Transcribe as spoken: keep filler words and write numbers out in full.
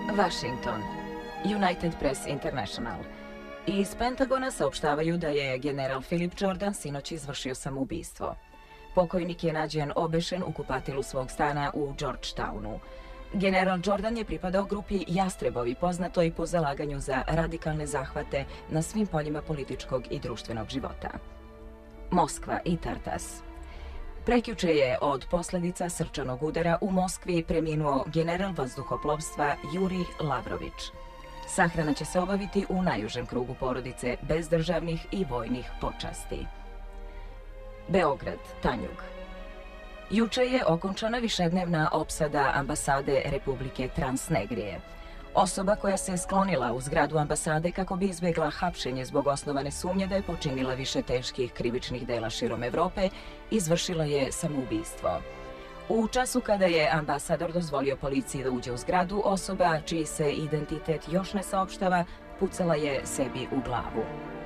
Washington, United Press International. Iz Pentagona saopštavaju da je general Philip Jordan sinoć izvršio samoubistvo. Pokojnik je nađen obešen u kupatilu svog stana u Georgetownu. General Jordan je pripadao grupi Jastrebovi, poznatoj po zalaganju za radikalne zahvate na svim poljima političkog i društvenog života. Moskva i Tartas. Prekjuče je od posljedica srčanog udara u Moskvi preminuo general vazduhoplovstva Jurij Lavrović. Sahrana će se obaviti u najužem krugu porodice bez državnih i vojnih počasti. Beograd, Tanjug. Juče je okončana višednevna opsada ambasade Republike Transnegrije. Osoba koja se sklonila u zgradu ambasade kako bi izbjegla hapšenje zbog osnovane sumnje da je počinila više teških krivičnih dela širom Evrope, izvršila je samoubistvo. U času kada je ambasador dozvolio policiji da uđe u zgradu, osoba čiji se identitet još ne saopštava, pucala je sebi u glavu.